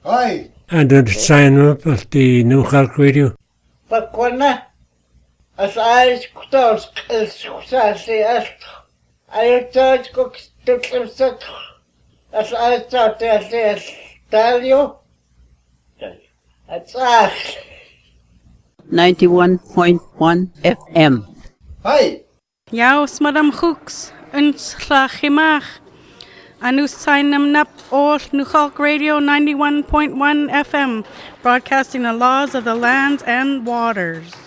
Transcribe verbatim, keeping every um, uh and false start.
Hi. And the sign up at the New York Radio. Pakwana. As I start successfully as I start cook to set as I start to tell you. That's us. ninety-one point one F M. Hi. Yaus Madam Hooks, uns Chimach. Anu Sainam Nap or Nuchalk Radio ninety-one point one F M, broadcasting the laws of the lands and waters.